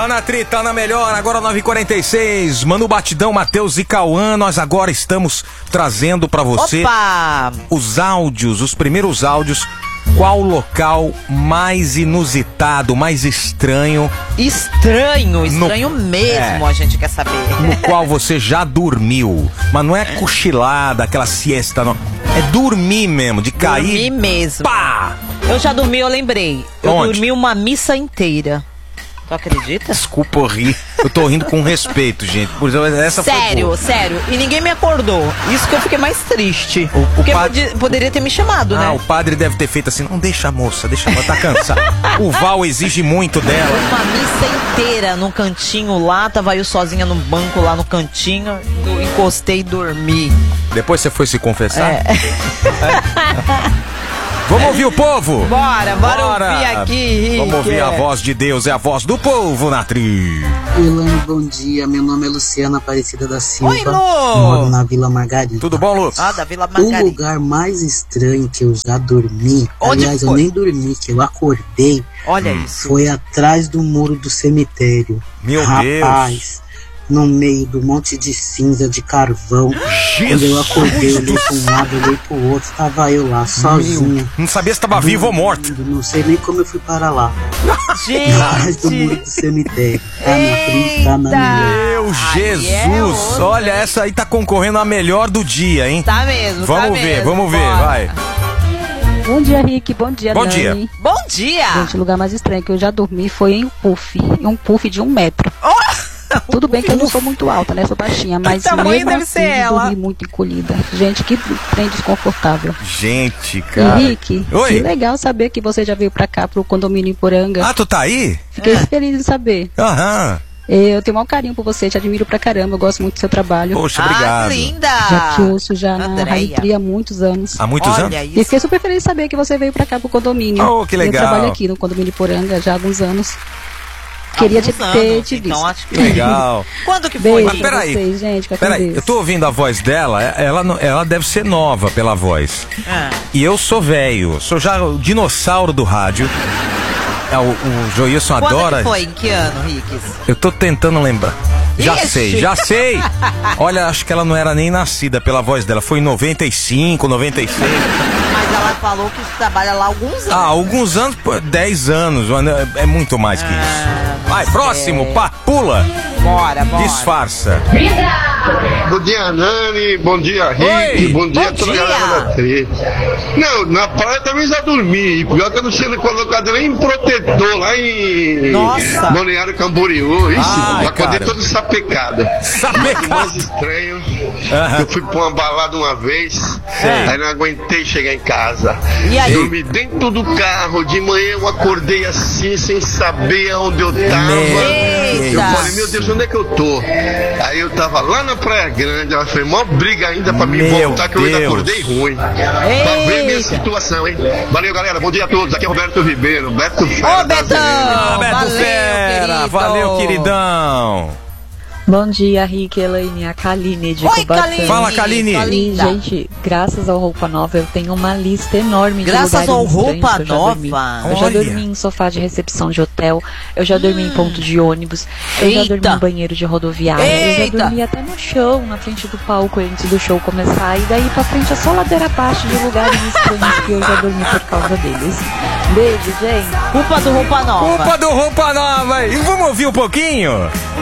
na Tri, tá na melhor, agora 9h46. Manu Batidão, Matheus e Cauã, nós agora estamos trazendo pra você os áudios, os primeiros áudios. Qual o local mais inusitado, mais estranho? Estranho mesmo, a gente quer saber. No qual você já dormiu. Mas não é cochilada, aquela siesta, não. É dormir mesmo, de cair. Dormir mesmo. Pá! Eu já dormi, eu lembrei. Eu Onde? dormi uma missa inteira. Tu acredita? Desculpa, eu ri. Eu tô rindo com respeito, gente. Por exemplo, essa sério, foi sério. E ninguém me acordou. Isso que eu fiquei mais triste. Porque poderia ter me chamado, né? O padre deve ter feito assim, não deixa a moça, tá cansada. O Val exige muito dela. Uma missa inteira num cantinho lá, tava eu sozinha no banco lá no cantinho, eu encostei e dormi. Depois você foi se confessar? Vamos ouvir o povo? Bora ouvir aqui, Rick. Vamos ouvir a voz de Deus, é a voz do povo na Tri. Ilane, bom dia. Meu nome é Luciana Aparecida da Silva. Oi, Lu! Moro na Vila Margarida. Tudo bom, Lu? Da Vila Margarida. O lugar mais estranho que eu já dormi, Onde aliás, foi? eu nem dormi, que eu acordei. Olha isso. Foi atrás do muro do cemitério. Meu Deus! No meio do monte de cinza, de carvão. Quando eu acordei, olhei pra um lado, olhei pro outro, tava eu lá, sozinho. Não sabia se tava vivo ou morto. Não sei nem como eu fui para lá. Gente! Atrás do muro do cemitério. Tá na frente, tá na minha. Meu Jesus! Olha, essa aí tá concorrendo a melhor do dia, hein? Tá mesmo, Vamos ver, vai. Bom dia, Rick. Bom dia, Bom Nani. dia. Bom dia! Gente, o lugar mais estranho que eu já dormi foi em um puff de 1 metro. Tudo bem que eu não sou muito alta, né? Sou baixinha, mas mesmo assim eu dormi muito encolhida. Gente, que trem desconfortável. Gente, cara. E Rick, que legal saber que você já veio pra cá, pro condomínio Iporanga. Ah, tu tá aí? Fiquei feliz em saber. Aham. Eu tenho o maior carinho por você, te admiro pra caramba, eu gosto muito do seu trabalho. Poxa, obrigado. Linda! Já te ouço na Rádio Tri há muitos anos. Há muitos anos? E fiquei super feliz de saber que você veio pra cá pro condomínio. Oh, que legal. Eu trabalho aqui no condomínio Iporanga já há alguns anos. Queria ter te visto. Então, acho que... Legal. Quando que foi? Beijo pra vocês, gente. Peraí, eu tô ouvindo a voz dela, ela deve ser nova pela voz. E eu sou velho, sou já o dinossauro do rádio. O Joilson adora. Quando que foi? Em que ano, Rick? Eu tô tentando lembrar. Já sei. Olha, acho que ela não era nem nascida pela voz dela. Foi em 95, 96. Mas ela falou que trabalha lá há alguns anos. Alguns anos, 10 anos. É muito mais que isso. Vai, próximo, pula. Bora. Disfarça. Bom dia, Nani. Bom dia, Rick. Oi. Bom dia a toda a galera da Tri. Não, na praia também já dormi. Pior que eu não tinha colocado nem protetor lá em Balneário Camboriú. Ixi, acordei todo sapecado. O mais estranho, eu fui pra uma balada uma vez, aí não aguentei chegar em casa. E aí? Dormi dentro do carro, de manhã eu acordei assim, sem saber onde eu tava. Eu falei, meu Deus, onde é que eu tô? Aí eu tava lá na Praia Grande, ela foi mó briga ainda pra me voltar, que eu ainda acordei ruim. Pra ver minha situação, hein? Valeu, galera, bom dia a todos. Aqui é Roberto Ribeiro, Beto Fera. Ô, Betão! Beto Fera, valeu, queridão. Bom dia, Rick, Elaine, a Kaline de Cubatão. Fala, Kaline. E, gente, graças ao Roupa Nova, eu tenho uma lista enorme de lugares Graças ao Roupa estranhos que eu já dormi. Nova? Eu já dormi em sofá de recepção de hotel, eu já dormi em ponto de ônibus, eu já dormi em banheiro de rodoviária, eu já dormi até no chão, na frente do palco, antes do show começar, e daí pra frente é só ladeira abaixo de lugares estranhos que eu já dormi por causa deles. Beijo, gente. Culpa do Roupa Nova. E vamos ouvir um pouquinho?